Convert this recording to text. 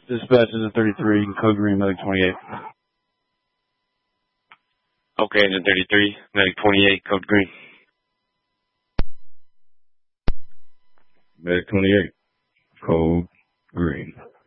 Dispatch is a 33, code green, medic 28. Okay, engine 33, medic 28, code green. Medic 28, code green.